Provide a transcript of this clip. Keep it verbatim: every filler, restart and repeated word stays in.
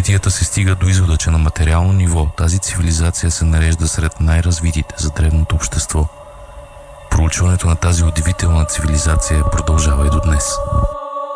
събитията се стига до извода, че на материално ниво тази цивилизация се нарежда сред най-развитите за древното общество. Проучването на тази удивителна цивилизация продължава и до днес.